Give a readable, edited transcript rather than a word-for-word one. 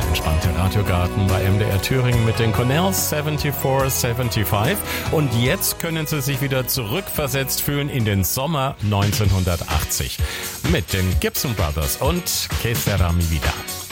entspannte Radiogarten bei MDR Thüringen mit den Cornells 7475. Und jetzt können Sie sich wieder zurückversetzt fühlen in den Sommer 1980 mit den Gibson Brothers und Que Sera Mi Vida.